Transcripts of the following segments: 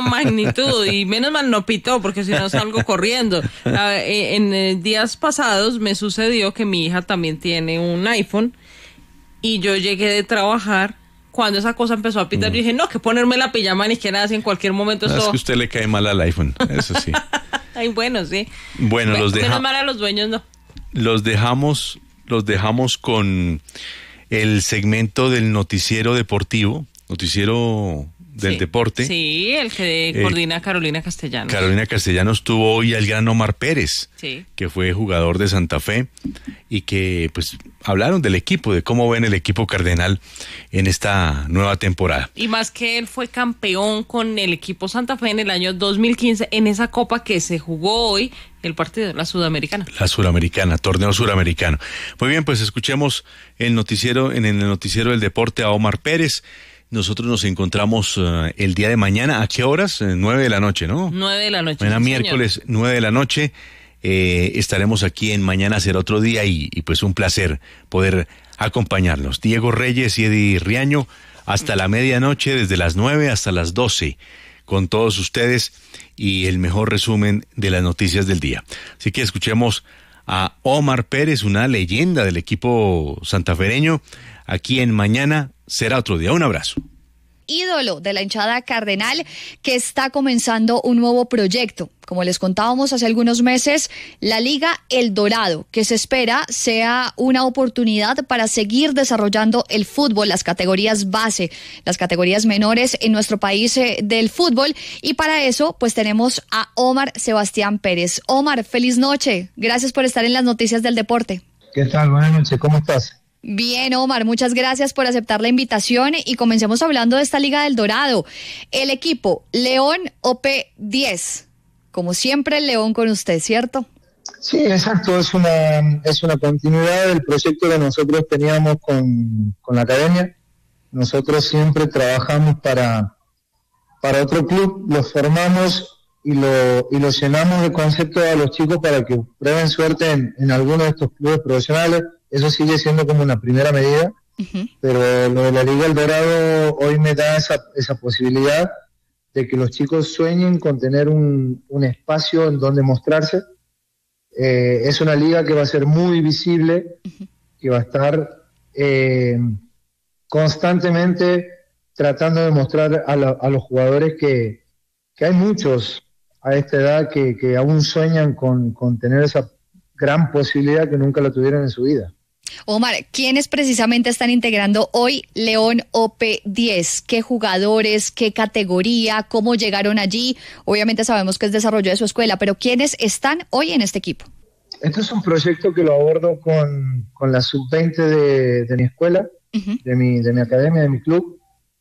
magnitud y menos mal no pitó porque si no salgo corriendo. En días pasados me sucedió que mi hija también tiene un iPhone y yo llegué de trabajar. Cuando esa cosa empezó a pitar, yo dije, no, que ponerme la pijama ni que nada, si en cualquier momento Es que usted le cae mal al iPhone, eso sí. Ay, bueno, sí. Bueno, menos mal a los dueños no. Los dejamos con el segmento del noticiero deportivo, noticiero del deporte. Sí, el que coordina Carolina Castellanos. Carolina Castellanos tuvo hoy al gran Omar Pérez, que fue jugador de Santa Fe, y que pues hablaron del equipo, de cómo ven el equipo cardenal en esta nueva temporada. Y más que él fue campeón con el equipo Santa Fe en el año 2015, en esa copa que se jugó hoy, el partido de la Sudamericana. La Sudamericana, torneo suramericano. Muy bien, pues escuchemos en el noticiero del deporte a Omar Pérez. Nosotros nos encontramos el día de mañana. ¿A qué horas? 9 de la noche, ¿no? 9 de la noche. Mañana miércoles, 9 de la noche. Estaremos aquí en Mañana Será Otro Día y pues un placer poder acompañarnos. Diego Reyes y Eddie Riaño hasta la medianoche, desde las 9 hasta las 12, con todos ustedes y el mejor resumen de las noticias del día. Así que escuchemos a Omar Pérez, una leyenda del equipo santafereño, aquí en Mañana Será Otro Día. Un abrazo. Ídolo de la hinchada cardenal, que está comenzando un nuevo proyecto. Como les contábamos hace algunos meses, la Liga El Dorado, que se espera sea una oportunidad para seguir desarrollando el fútbol, las categorías base, las categorías menores en nuestro país del fútbol. Y para eso, pues tenemos a Omar Sebastián Pérez. Omar, feliz noche. Gracias por estar en las noticias del deporte. ¿Qué tal? Buenas noches. ¿Cómo estás? Bien, Omar, muchas gracias por aceptar la invitación y comencemos hablando de esta Liga del Dorado. El equipo León OP10, como siempre el León con usted, ¿cierto? Sí, exacto, es una continuidad del proyecto que nosotros teníamos con la academia. Nosotros siempre trabajamos para otro club, los formamos y los llenamos de conceptos a los chicos para que prueben suerte en alguno de estos clubes profesionales. Eso sigue siendo como una primera medida, pero lo de la Liga El Dorado hoy me da esa posibilidad de que los chicos sueñen con tener un espacio en donde mostrarse. Es una liga que va a ser muy visible, que va a estar constantemente tratando de mostrar a los jugadores que hay muchos a esta edad que aún sueñan con tener esa gran posibilidad que nunca la tuvieron en su vida. Omar, ¿quiénes precisamente están integrando hoy León OP10? ¿Qué jugadores, qué categoría, cómo llegaron allí? Obviamente sabemos que es desarrollo de su escuela, pero ¿quiénes están hoy en este equipo? Este es un proyecto que lo abordo con la sub-20 de mi escuela, de mi academia, de mi club,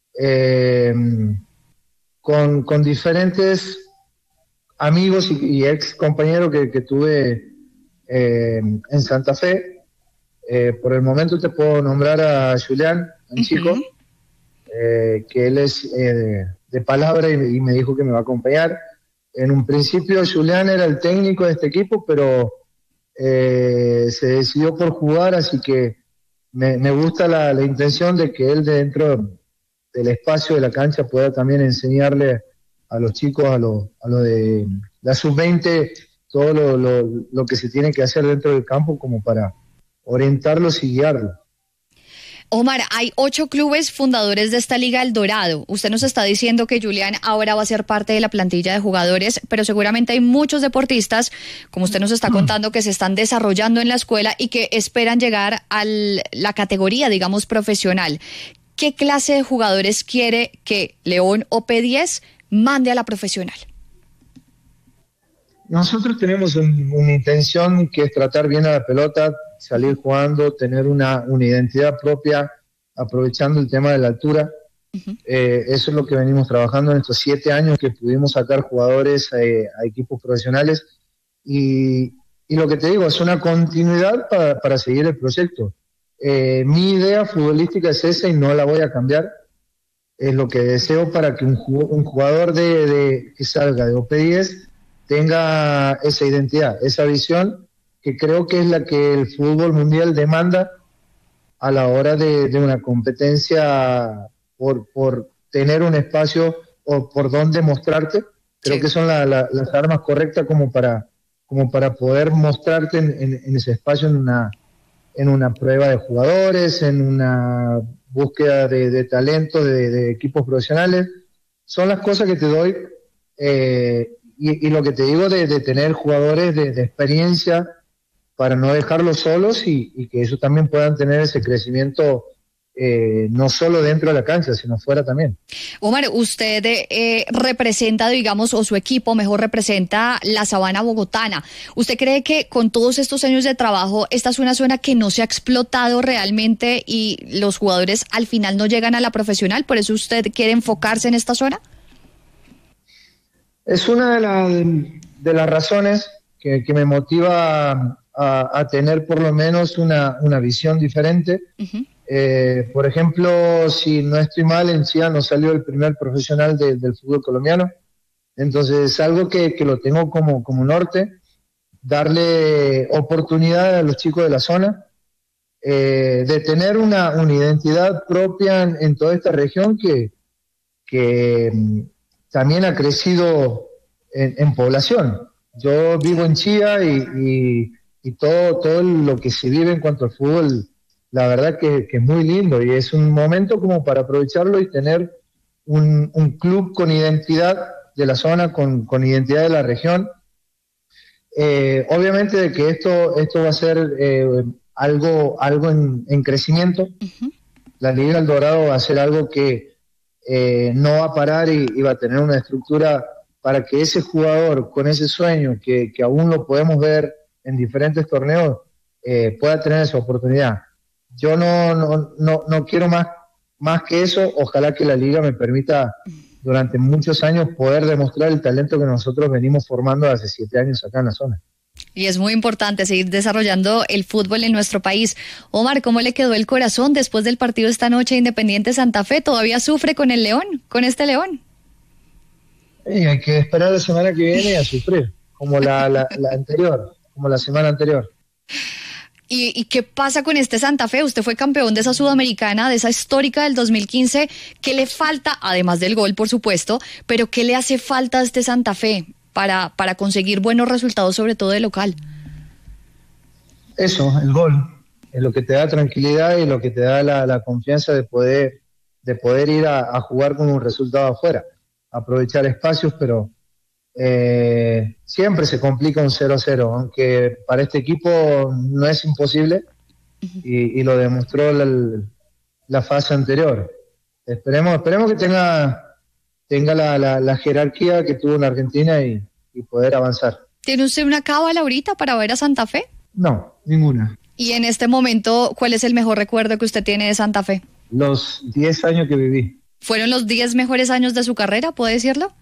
con diferentes amigos y ex compañeros que tuve en Santa Fe. Por el momento te puedo nombrar a Julián, un chico, que él es de palabra y me dijo que me va a acompañar. En un principio Julián era el técnico de este equipo, pero se decidió por jugar, así que me gusta la intención de que él dentro del espacio de la cancha pueda también enseñarle a los chicos, a lo de la sub-20, todo lo que se tiene que hacer dentro del campo como para orientarlos y guiarlos. Omar, hay 8 clubes fundadores de esta Liga El Dorado. Usted nos está diciendo que Julián ahora va a ser parte de la plantilla de jugadores, pero seguramente hay muchos deportistas, como usted nos está contando, que se están desarrollando en la escuela y que esperan llegar a la categoría, digamos, profesional. ¿Qué clase de jugadores quiere que León OP10 mande a la profesional? Nosotros tenemos una intención que es tratar bien a la pelota, salir jugando, tener una identidad propia, aprovechando el tema de la altura. Eso es lo que venimos trabajando en estos 7 años que pudimos sacar jugadores a equipos profesionales. Y lo que te digo, es una continuidad para seguir el proyecto. Mi idea futbolística es esa y no la voy a cambiar. Es lo que deseo para que un jugador que salga de OP10 tenga esa identidad, esa visión, que creo que es la que el fútbol mundial demanda a la hora de una competencia por tener un espacio o por dónde mostrarte. Creo que son las armas correctas como para poder mostrarte en ese espacio, en una prueba de jugadores, en una búsqueda de talento de equipos profesionales. Son las cosas que te doy, y lo que te digo de tener jugadores de experiencia para no dejarlos solos y que ellos también puedan tener ese crecimiento, no solo dentro de la cancha, sino fuera también. Omar, usted representa, digamos, o su equipo mejor representa la Sabana bogotana. ¿Usted cree que con todos estos años de trabajo, esta es una zona que no se ha explotado realmente y los jugadores al final no llegan a la profesional? ¿Por eso usted quiere enfocarse en esta zona? Es una de las razones que me motiva a tener por lo menos una visión diferente. Uh-huh. Por ejemplo, si no estoy mal, en Chía no salió el primer profesional del fútbol colombiano. Entonces es algo que lo tengo como norte, darle oportunidad a los chicos de la zona, de tener una identidad propia en toda esta región que también ha crecido en población. Yo vivo en Chía y todo lo que se vive en cuanto al fútbol, la verdad que es muy lindo y es un momento como para aprovecharlo y tener un club con identidad de la zona, con identidad de la región. Obviamente de que esto va a ser algo en crecimiento. Uh-huh. La Liga El Dorado va a ser algo que no va a parar y va a tener una estructura para que ese jugador con ese sueño que aún lo podemos ver en diferentes torneos pueda tener esa oportunidad. Yo no quiero más que eso. Ojalá que la Liga me permita durante muchos años poder demostrar el talento que nosotros venimos formando hace 7 años acá en la zona. Y es muy importante seguir desarrollando el fútbol en nuestro país. Omar, ¿cómo le quedó el corazón después del partido esta noche Independiente Santa Fe? ¿Todavía sufre con el León, con este León? Hay que esperar la semana que viene a sufrir, como la anterior, como la semana anterior. ¿Y qué pasa con este Santa Fe? Usted fue campeón de esa Sudamericana, de esa histórica del 2015. ¿Qué le falta, además del gol, por supuesto, pero qué le hace falta a este Santa Fe para conseguir buenos resultados, sobre todo de local? Eso, el gol, es lo que te da tranquilidad y lo que te da la confianza de poder ir a jugar con un resultado afuera, aprovechar espacios, pero siempre se complica un 0-0, aunque para este equipo no es imposible y lo demostró la fase anterior. Esperemos que tenga la jerarquía que tuvo en Argentina y poder avanzar. ¿Tiene usted una cábala ahorita para ver a Santa Fe? No, ninguna. Y en este momento, ¿cuál es el mejor recuerdo que usted tiene de Santa Fe? Los 10 años que viví. ¿Fueron los 10 mejores años de su carrera, puede decirlo?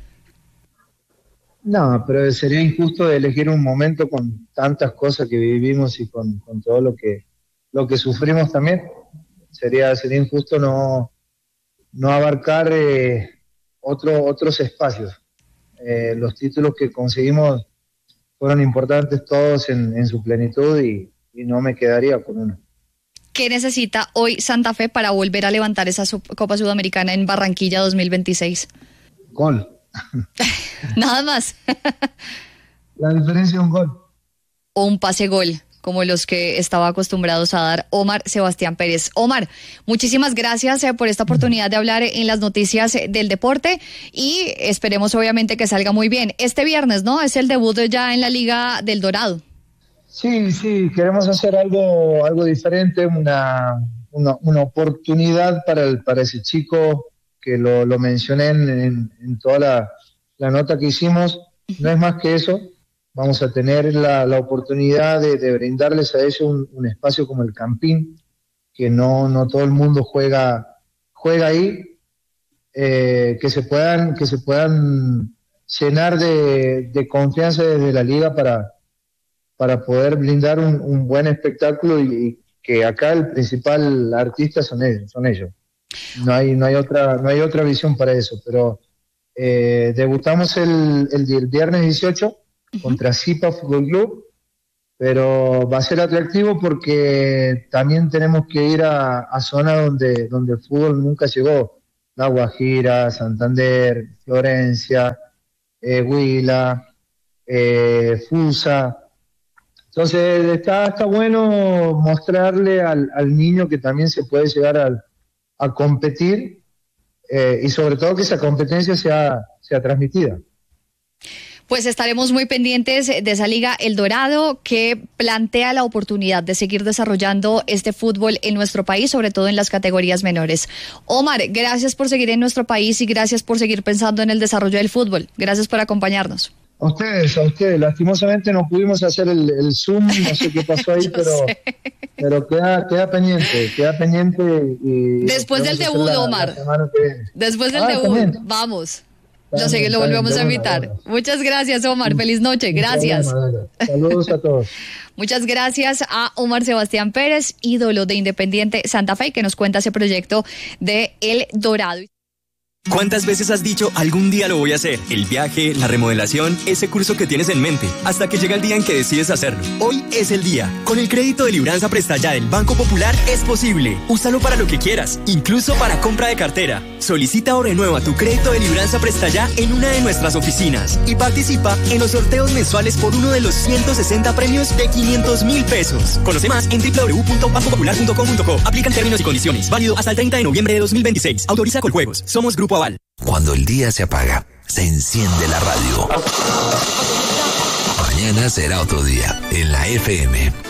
No, pero sería injusto elegir un momento con tantas cosas que vivimos y con todo lo que sufrimos también. Sería injusto no abarcar otros espacios. Los títulos que conseguimos fueron importantes todos en su plenitud y no me quedaría con uno. ¿Qué necesita hoy Santa Fe para volver a levantar esa Copa Sudamericana en Barranquilla 2026? Gol. Nada más. La diferencia es un gol. O un pase gol, como los que estaba acostumbrados a dar Omar Sebastián Pérez. Omar, muchísimas gracias por esta oportunidad de hablar en las noticias del deporte y esperemos obviamente que salga muy bien. Este viernes, ¿no? Es el debut ya en la Liga del Dorado. Sí, queremos hacer algo diferente, una oportunidad para ese chico que lo mencioné en toda la nota que hicimos. No es más que eso. Vamos a tener la oportunidad de brindarles a ellos un espacio como el Campín, que no todo el mundo juega ahí, que se puedan llenar de confianza desde la liga para poder brindar un buen espectáculo y que acá el principal artista son ellos. No hay otra visión para eso, pero debutamos el viernes 18 contra Zipa Fútbol Club, pero va a ser atractivo porque también tenemos que ir a zona donde el fútbol nunca llegó. La Guajira, Santander, Florencia, Huila, Fusa. Entonces está bueno mostrarle al niño que también se puede llegar a competir y sobre todo que esa competencia sea transmitida. Pues estaremos muy pendientes de esa Liga El Dorado que plantea la oportunidad de seguir desarrollando este fútbol en nuestro país, sobre todo en las categorías menores. Omar, gracias por seguir en nuestro país y gracias por seguir pensando en el desarrollo del fútbol. Gracias por acompañarnos. A ustedes. Lastimosamente no pudimos hacer el Zoom, no sé qué pasó ahí, pero queda pendiente. Y después del debut, Omar. Después del debut, también. Vamos. Lo volvemos a invitar. Muchas gracias, Omar. Feliz noche. Gracias. Saludos a todos. Muchas gracias a Omar Sebastián Pérez, ídolo de Independiente Santa Fe, que nos cuenta ese proyecto de El Dorado. ¿Cuántas veces has dicho algún día lo voy a hacer? El viaje, la remodelación, ese curso que tienes en mente, hasta que llega el día en que decides hacerlo. Hoy es el día. Con el crédito de Libranza Presta Ya del Banco Popular es posible. Úsalo para lo que quieras, incluso para compra de cartera. Solicita o renueva tu crédito de Libranza Presta Ya en una de nuestras oficinas y participa en los sorteos mensuales por uno de los 160 premios de 500.000 pesos. Conoce más en www.bancopopular.com.co. Aplican términos y condiciones. Válido hasta el 30 de noviembre de 2026. Autoriza Coljuegos. Somos Grupo Aval. Cuando el día se apaga, se enciende la radio. Mañana será otro día en la FM.